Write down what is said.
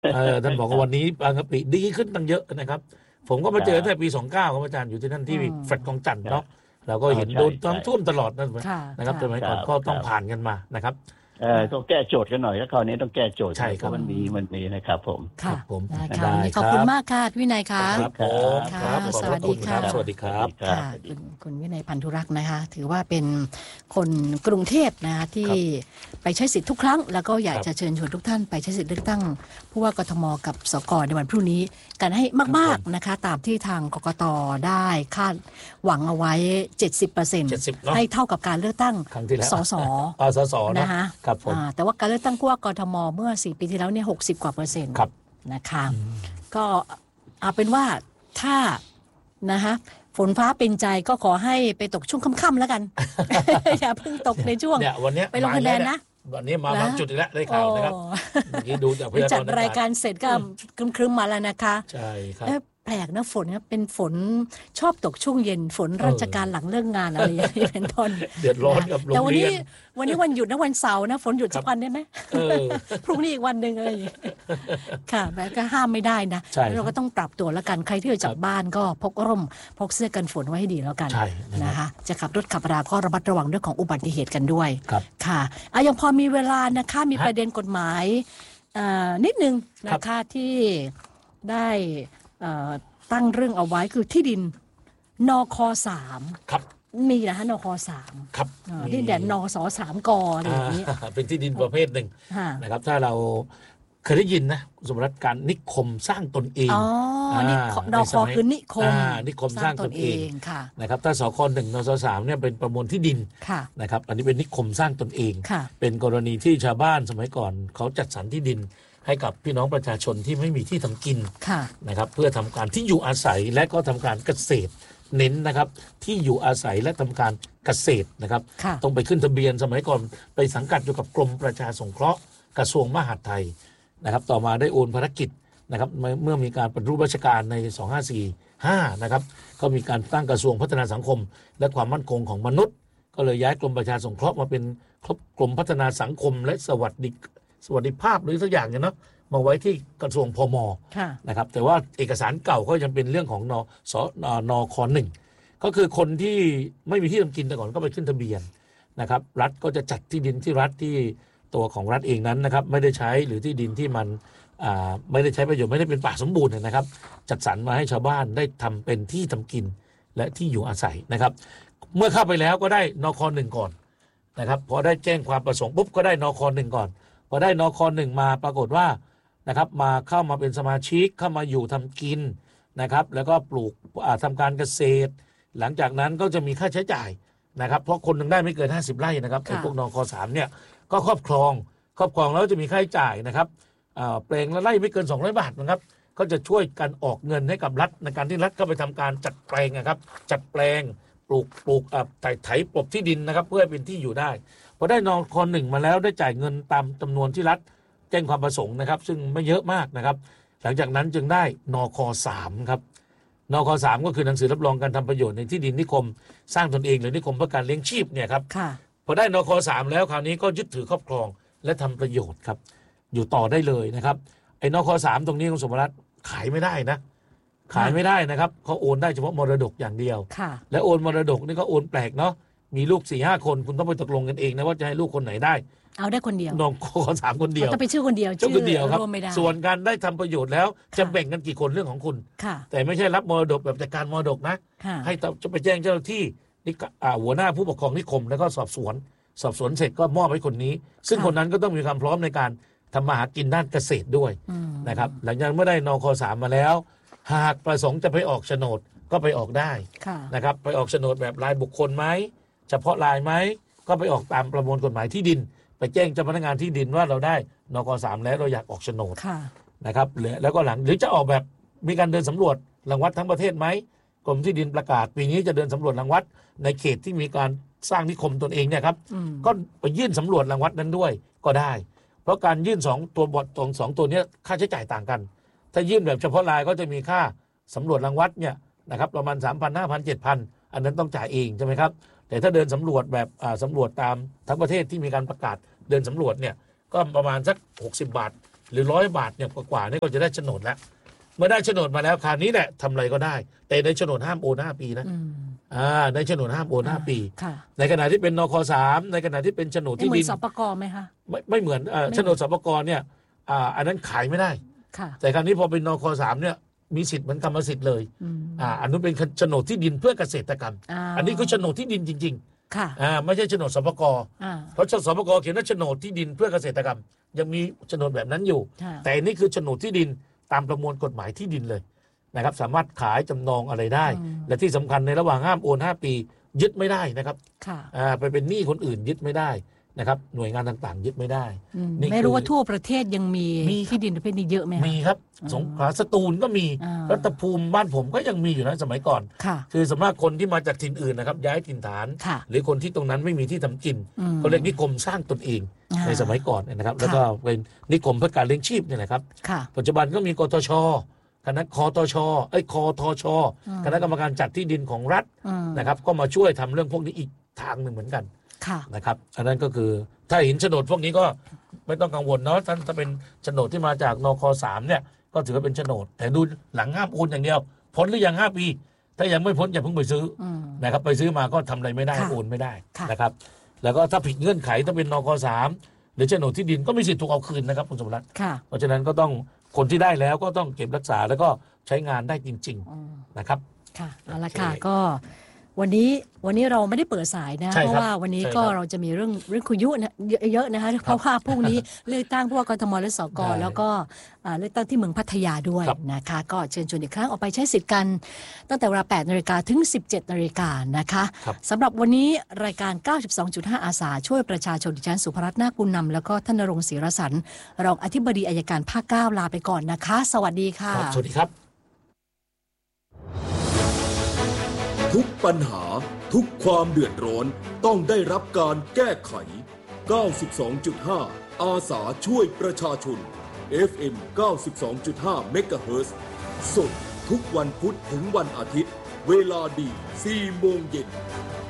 ท่านบอกครับว่าวันนี้บางกะปิดีขึ้นตั้งเยอะนะครับผมก็คมาเจรัอตั้งแต่ปีบ 29ครับอาจารย์อยู่ที่นั่นอืที่มแฟลตคลองจันทน์ครับเนาะเราก็อ๋อใช่เห็นโดนใช่น้ำท่วมตลอดนั่นค่ะนะครับค่ะสมัยก่อนครับก็ต้องครับผ่านกันมานะครับต้องแก้โจทย์กันหน่อยแล้วคราวนี้ต้องแก้โจทย์ใช่นะเพราะครับมันมีนะครับผมครัค่ะบผมได้ค่ะได้วันนี้ขอบครับคุณมากค่ะพี่วินัยค่ะครับผมครับค่ะครับขอบพระคุณคสวัสดีค่ะรับสวัสดีคสวัสรับดีครับค่ะสวัสดีคุณวินัยพันธุรักษ์นะคะถือว่าเป็นคนกรุงเทพนะคะคที่รับไปใช้สิทธิ์ทุกครั้ง แล้วก็อยากครับจะเชิญชวนทุกท่านไปใช้สิทธิ์เลือกตั้งผู้ว่ากทมกับสกในวันพรุ่งนี้กันให้มากๆนะคะตามที่ทางกกตได้คาดหวังเอาไว้ 70% 70เนาะให้เท่ากับการเลือกตั้งครั้งที่แล้วสสสสเนาะนะคะครับผมแต่ว่าการเลือกตั้งผู้ว่ากทมเมื่อ4 ปีที่แล้วเนี่ย60 กว่า% ครับนะคะก็เอาเป็นว่าถ้านะคะฝนฟ้าเป็นใจก็ขอให้ไปตกช่วงค่ำๆแล้วกัน อย่าเพิ่งตกในช่วงเนี่ยวันเนี้ยไปลงคะแนนนะวันนี้มานะบางจุดอีกแล้วได้ข่าวนะครับโอ้เมื่อกี้ดูจากพไปยากจัดรณ์อากาศรายการเสร็จก็ครึ้มๆมาแล้วนะคะใช่ครับแปลกนะฝนเนี่ยเป็นฝนชอบตกช่วงเย็นฝนราชการหลังเลิกงานอะไรอย่างนี้เป็นต้นเดือดร้อนกับโรแต่งวันเรีนี้ยนวันนี้วันหยุดนะวันเสาร์นะฝนหยุดสักวันได้ไหมเออพรุ่งนี้อีกวันหนึ่งอะไรอย่างเงี้ยค่ะแม้ก็ห้ามไม่ได้นะใช่เราก็ต้องปรับตัวแล้วกันใครที่จะจากบ้านก็พกร่มพกเสื้อกันฝนไว้ให้ดีแล้วกันใช่นะครับนะคะจะขับรถขับราก็ระมัดระวังเรื่องของอุบัติเหตุกันด้วยครับค่ะยังพอมีเวลานะคะมีประเด็นกฎหมายนิดนึงนะคะที่ได้ตั้งเรื่องเอาไว้คือที่ดินนค.3 ครับมีนะคะนค.3 ครับที่แดนนส.3 กอะไรอย่างนี้เป็นที่ดินประเภทหนึ่งค่ะนะครับถ้าเราเคยได้ยินนะสมรสการนิคมสร้างตนเองอ๋อนี่นคคือนิคมนิคมสร้างตนเองค่ะนะครับถ้าสค1นส3เนี่ยเป็นประมวลที่ดินค่ะนะครับอันนี้เป็นนิคมสร้างตนเองค่ะเป็นกรณีที่ชาวบ้านสมัยก่อนเขาจัดสรรที่ดินให้กับพี่น้องประชาชนที่ไม่มีที่ทำกินค่ะนะครับเพื่อทำการที่อยู่อาศัยและก็ทำการเกษตรเน้นนะครับที่อยู่อาศัยและทำการเกษตรนะครับค่ะต้องไปขึ้นทะเบียนสมัยก่อนไปสังกัดอยู่กับกรมประชาสงเคราะห์กระทรวงมหาดไทยนะครับต่อมาได้โอนภารกิจนะครับเมื่อมีการปฏิรูปราชการใน 2545 นะครับก็มีการตั้งกระทรวงพัฒนาสังคม และความมั่นคงของมนุษย์ ก็เลยย้ายกรมประชาสงเคราะห์มาเป็นกรมพัฒนาสังคมและสวัสดิภาพหรือสักอย่างเนี่ยเนาะมาไว้ที่กระทรวงพมค่ะนะครับแต่ว่าเอกสารเก่าก็ยังเป็นเรื่องของนค.1 ก็คือคนที่ไม่มีที่ทำกินแต่ก่อนก็ไปขึ้นทะเบียนนะครับรัฐก็จะจัดที่ดินที่รัฐที่ตัวของรัฐเองนั้นนะครับไม่ได้ใช้หรือที่ดินที่มันไม่ได้ใช้ประโยชน์ไม่ได้เป็นป่าสมบูรณ์นะครับจัดสรรมาให้ชาวบ้านได้ทำเป็นที่ทำกินและที่อยู่อาศัยนะครับเมื่อเข้าไปแล้วก็ได้นค.1 ก่อนนะครับพอได้แจ้งความประสงค์ปุ๊บก็ได้นค.1 ก่อนพอได้นค.1 มาปรากฏว่านะครับมาเข้ามาเป็นสมาชิกเข้ามาอยู่ทำกินนะครับแล้วก็ปลูกทำการเกษตรหลังจากนั้นก็จะมีค่าใช้จ่ายนะครับเพราะคนหนึ่งได้ไม่เกิน50 ไร่นะครับไอ้พวกนค.3 เนี่ยก็ครอบครองแล้วจะมีค่าใช้จ่ายนะครับแปลงละไร่ไม่เกิน200 บาทนะครับก็จะช่วยกันออกเงินให้กับรัฐในการที่รัฐก็ไปทำการจัดแปลงนะครับจัดแปลงปลูกไถปลบที่ดินนะครับเพื่อให้เป็นที่อยู่ได้พอได้นค.1 มาแล้วได้จ่ายเงินตามจำนวนที่รัฐแจ้งความประสงค์นะครับซึ่งไม่เยอะมากนะครับหลังจากนั้นจึงได้นค.3 ครับนค.3 ก็คือหนังสือรับรองการทำประโยชน์ในที่ดินนิคมสร้างตนเองหรือนิคมเพื่อการเลี้ยงชีพเนี่ยครับค่ะพอได้นค.3 แล้วคราวนี้ก็ยึดถือครอบครองและทำประโยชน์ครับอยู่ต่อได้เลยนะครับไอ้นค.3 ตรงนี้คุณสมรัตน์ขายไม่ได้นะขายไม่ได้นะครับเขาโอนได้เฉพาะมรดกอย่างเดียวค่ะและโอนมรดกนี่ก็โอนแปลกเนาะมีลูก 4-5 คนคุณต้องไปตกลงกันเองนะว่าจะให้ลูกคนไหนได้เอาได้คนเดียวนค.3 คนเดียวต้องเป็นชื่อคนเดียวเจ้าคนเดียวครับร่วมไม่ได้ส่วนการได้ทำประโยชน์แล้วจะแบ่งกันกี่คนเรื่องของคุณค่ะแต่ไม่ใช่รับมรดกแบบจัดการมรดกนะค่ะให้จะไปแจ้งเจ้าหน้าที่นี่หัวหน้าผู้ปกครองนิคมแล้วก็สอบสวนเสร็จก็มอบให้คนนี้ ซึ่งค่ะคนนั้นก็ต้องมีความพร้อมในการทำมาหากินด้านเกษตรด้วยอืมนะครับหลังจากเมื่อได้นค.3 มาแล้ว หากประสงค์จะไปออกโฉนดก็ไปออกได้ค่ะนะครับไปออกโฉนดแบบรายบุคคลไหมเฉพาะรายไหมก็ไปออกตามประมวลกฎหมายที่ดิน ไปแจ้งเจ้าพนักงานที่ดินว่าเราได้นค.3 แล้วเราอยากออกโฉนดค่ะนะครับแล้วก็หรือจะออกแบบมีการเดินสำรวจรังวัดทั้งประเทศไหมกรมที่ดินประกาศปีนี้จะเดินสำรวจรังวัดในเขตที่มีการสร้างนิคมตนเองเนี่ยครับอืมก็ไปยื่นสำรวจรังวัดนั้นด้วยก็ได้ เพราะการยื่น2ตัวบทสองตัวเนี้ยค่าใช้จ่ายต่างกัน ถ้ายื่นแบบเฉพาะรายก็จะมีค่าสำรวจรังวัดเนี่ยนะครับประมาณ 3,000 5,000 7,000 อันนั้นต้องจ่ายเองใช่ไหมครับแต่ถ้าเดินสำรวจแบบสำรวจตามทั้งประเทศที่มีการประกาศเดินสำรวจเนี่ยก็ประมาณสัก60 บาทหรือ100 บาทเนี่ยกว่าๆนี่ก็จะได้โฉนดแล้วเมื่อได้โฉนดมาแล้วคราวนี้แหละทำอะไรก็ได้แต่ในโฉนดห้ามโอน5 ปีนะในโฉนดห้ามโอน5 ปีในขณะที่เป็นนค.3ในขณะที่เป็นโฉนดที่ดินเหมือนสปก.ไหมคะไม่เหมือนโฉนดสปก.เนี่ยอันนั้นขายไม่ได้แต่คราวนี้พอเป็นนค.3เนี่ยมีสิทธิ์เหมือนกรรมสิทธิ์เลยอันนู้นเป็นโฉนดที่ดินเพื่อเกษตรกรรมอันนี้คือโฉนดที่ดินจริงๆไม่ใช่โฉนดสปก.เพราะสปก.เขียนว่าโฉนดที่ดินเพื่อเกษตรกรรมยังมีโฉนดแบบนั้นอยู่แต่นี่คือโฉนดที่ดินตามประมวลกฎหมายที่ดินเลยนะครับสามารถขายจำนองอะไรได้และที่สำคัญในระหว่างห้ามโอน5 ปียึดไม่ได้นะครับไปเป็นหนี้คนอื่นยึดไม่ได้นะครับหน่วยงานต่างๆยึดไม่ได้ไม่รู้ว่าทั่วประเทศยังมีที่ดินประเภทนี้เยอะไหมมีครับสงขลาสตูลก็มีรัตภูมิบ้านผมก็ยังมีอยู่นะสมัยก่อนคือสำหรับคนที่มาจากถิ่นอื่นนะครับย้ายถิ่นฐานหรือคนที่ตรงนั้นไม่มีที่ทำกินก็เรียกนิคมสร้างตนเองในสมัยก่อนนะครับแล้วก็เป็นนิคมเพื่อการเลี้ยงชีพเนี่ยนะครับปัจจุบันก็มีกทช.คณะคทช.คทช.คณะกรรมการจัดที่ดินของรัฐนะครับก็มาช่วยทำเรื่องพวกนี้อีกทางหนึ่งเหมือนกันนะครับอันนั้นก็คือถ้าเห็นโฉนดพวกนี้ก็ไม่ต้องกังวลเนาะถ้าเป็นโฉนดที่มาจากนค.3เนี่ยก็ถือว่าเป็นโฉนดแต่ดูหลังห้ามโอนอย่างเดียวพ้นหรือยัง5 ปีถ้ายังไม่พ้นอย่าเพิ่งไปซื้อนะครับไปซื้อมาก็ทำอะไรไม่ได้โอนไม่ได้นะครับแล้วก็ถ้าผิดเงื่อนไขถ้าเป็นนค.3หรือโฉนดที่ดินก็มีสิทธิ์ถูกเอาคืนนะครับคุณสมรัตน์เพราะฉะนั้นก็ต้องคนที่ได้แล้วก็ต้องเก็บรักษาแล้วก็ใช้งานได้จริงๆนะครับค่ะเอาละค่ะก็วันนี้เราไม่ได้เปิดสายนะเพราะว่าวันนี้ก็เราจะมีเรื่องคุยยุ่นะเยอะนะคะเพราะว่าพรุ่งนี้เลือกตั้งผู้ว่ากทมและสกแล้วก็เลือกตั้งที่เมืองพัทยาด้วยนะคะก็เชิญชวนอีกครั้งออกไปใช้สิทธิ์กันตั้งแต่เวลา 8 นาฬิกาถึง 17 นาฬิกานะคะสำหรับวันนี้รายการ 92.5 อาสาช่วยประชาชนดิฉันสุภรัตน์นาคบุญนำแล้วก็ท่านณรงค์ศรีรสันต์รองอธิบดีอัยการภาค 9 ลาไปก่อนนะคะสวัสดีค่ะสวัสดีครับทุกปัญหาทุกความเดือดร้อนต้องได้รับการแก้ไข 92.5 อาสาช่วยประชาชน FM 92.5 เมกะเฮิรตซ์สดทุกวันพุธถึงวันอาทิตย์เวลาดี 4 โมงเย็น